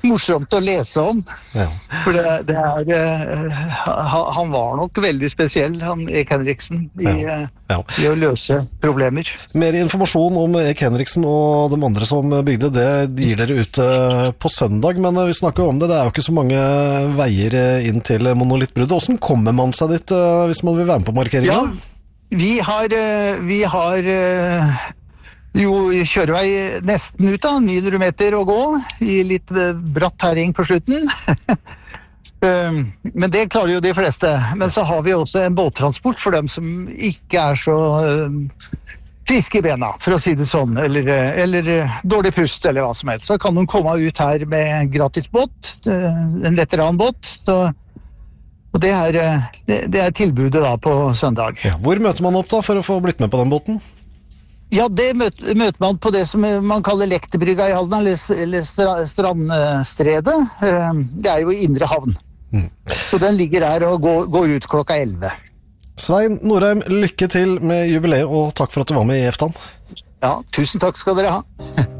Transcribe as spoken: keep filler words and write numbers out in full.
morsomt å lese om. Ja. For det, det er, uh, han var nok veldig spesiell, han Erik Henriksen, i, Ja. Ja. i å løse problemer. Mer informasjon om Erik Henriksen og de andre som bygde, det gir dere ut på søndag, men vi snakker jo om det, det er jo ikke så mange veier inn til monolittbruddet. Hvordan kommer man seg dit hvis man vil være med på markeringen? Ja, vi har, vi har jo kjørevei nesten ut da, ni hundre meter å gå, i litt bratt terreng på slutten. Men det klarer jo de fleste. Men så har vi også en båttransport for dem som ikke er så friske i bena, for å si det sånn, eller, eller dårlig pust, eller hva som helst. Så kan de komme ut her med gratis båt, en veteranbåt, så og det er, det, det er tilbudet da på søndag. Ja, hvor møter man opp da for å få blitt med på den båten? Ja, det møter, møter man på det som man kaller Lekterbrygga i Halden, eller, eller Strandstredet. Det er jo i Indre Havn. Mm. Så den ligger der og går, går ut klokka elleve. Svein Norheim, lykke til med jubileet, og takk for at du var med i EFTAN. Ja, tusen takk skal dere ha.